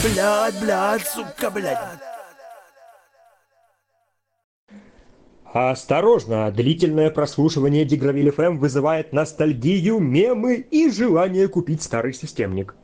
Блядь, сука, блядь. Осторожно, длительное прослушивание Дигровиль ФМ вызывает ностальгию, мемы и желание купить старый системник.